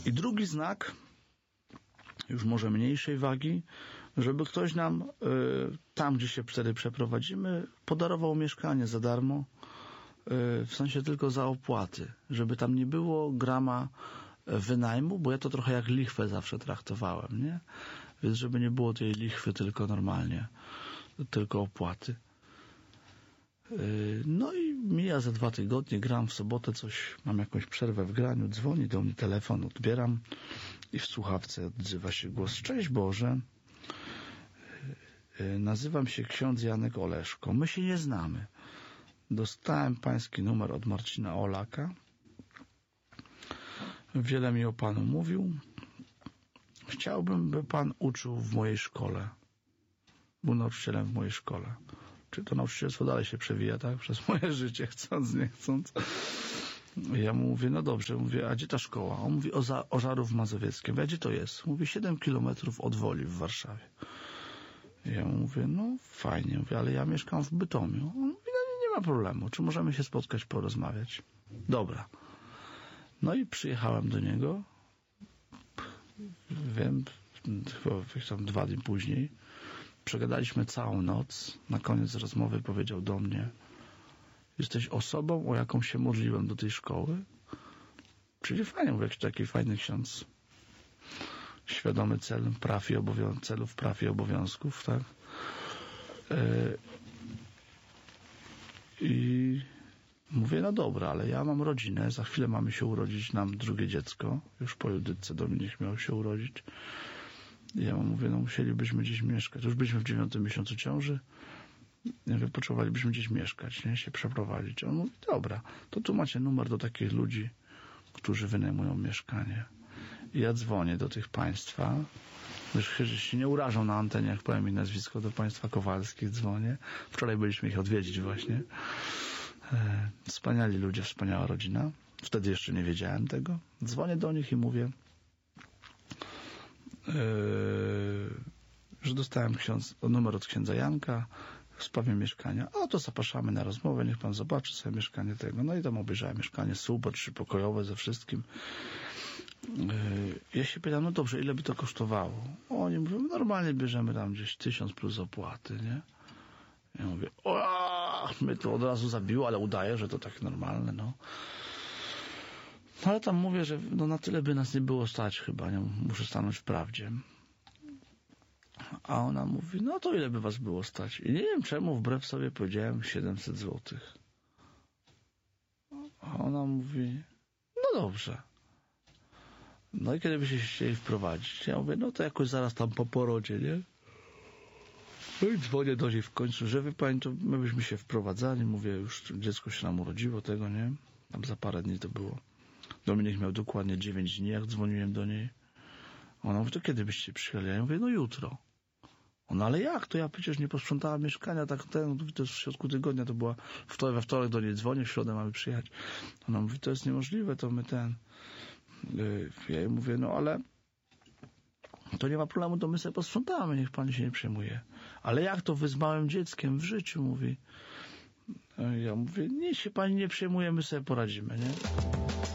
I drugi znak, już może mniejszej wagi, żeby ktoś nam tam, gdzie się wtedy przeprowadzimy, podarował mieszkanie za darmo, w sensie tylko za opłaty, żeby tam nie było grama wynajmu, bo ja to trochę jak lichwę zawsze traktowałem, nie? Więc żeby nie było tej lichwy, tylko normalnie, tylko opłaty. No i mija za 2 tygodnie, gram w sobotę coś, mam jakąś przerwę w graniu, dzwoni do mnie telefon, odbieram i w słuchawce odzywa się głos: Cześć Boże, nazywam się ksiądz Janek Oleszko, my się nie znamy. Dostałem pański numer od Marcina Olaka, wiele mi o panu mówił, chciałbym, by pan uczył w mojej szkole, był nauczycielem w mojej szkole. Czy to nauczycielstwo dalej się przewija, tak? Przez moje życie, chcąc, nie chcąc. Ja mu mówię, no dobrze, mówię, a gdzie ta szkoła? On mówi, o Żarów Mazowieckim. Ja, gdzie to jest? Mówi, 7 kilometrów od Woli w Warszawie. Ja mu mówię, no fajnie, mówię, ale ja mieszkam w Bytomiu. On mówi, no nie ma problemu, czy możemy się spotkać, porozmawiać? Dobra. No i przyjechałem do niego, wiem, chyba tam 2 dni później, przegadaliśmy całą noc. Na koniec rozmowy powiedział do mnie: jesteś osobą, o jaką się modliłem do tej szkoły? Czyli fajnie, mówię, jakiś taki fajny ksiądz. Świadomy celów, praw i obowiązków, tak? I mówię, no dobra, ale ja mam rodzinę, za chwilę mamy się urodzić nam drugie dziecko. Już po Judytce Dominik miał się urodzić. Ja mu mówię, no musielibyśmy gdzieś mieszkać. Już byliśmy w 9. miesiącu ciąży. Ja mówię, potrzebowalibyśmy gdzieś mieszkać, nie? Się przeprowadzić. On mówi, dobra, to tu macie numer do takich ludzi, którzy wynajmują mieszkanie. I ja dzwonię do tych państwa. Już się nie urażą na antenie, jak powiem ich nazwisko, do państwa Kowalskich dzwonię. Wczoraj byliśmy ich odwiedzić właśnie. Wspaniali ludzie, wspaniała rodzina. Wtedy jeszcze nie wiedziałem tego. Dzwonię do nich i mówię, że dostałem numer od księdza Janka w sprawie mieszkania. O, to zapraszamy na rozmowę, niech pan zobaczy sobie mieszkanie tego. No i tam obejrzałem mieszkanie, super, 3-pokojowe ze wszystkim. Ja się pytam, no dobrze, ile by to kosztowało? Oni mówią, normalnie bierzemy tam gdzieś 1000 plus opłaty, nie? Ja mówię, o, mnie to od razu zabiło, ale udaje, że to tak normalne, no. No ale tam mówię, że no na tyle by nas nie było stać chyba, nie? Muszę stanąć w prawdzie. A ona mówi, no to ile by was było stać? I nie wiem czemu, wbrew sobie powiedziałem 700 złotych. A ona mówi, no dobrze. No i kiedy by się chcieli wprowadzić? Ja mówię, no to jakoś zaraz tam po porodzie, nie? No i dzwonię do niej w końcu, że wie pani, to my byśmy się wprowadzali. Mówię, już dziecko się nam urodziło, tego, nie? Tam za parę dni to było. Dominik miał dokładnie 9 dni, jak dzwoniłem do niej. Ona mówi, to kiedy byście przyjechali? Ja mówię, no jutro. Ona, ale jak? To ja przecież nie posprzątałam mieszkania, tak to jest w środku tygodnia, to była we wtorek do niej dzwonię, w środę mamy przyjechać. Ona mówi, to jest niemożliwe, to my ja jej mówię, no ale to nie ma problemu, to my sobie posprzątamy, niech pani się nie przejmuje. Ale jak to wy z małym dzieckiem w życiu, mówi. Ja mówię, niech się pani nie przejmuje, my sobie poradzimy, nie?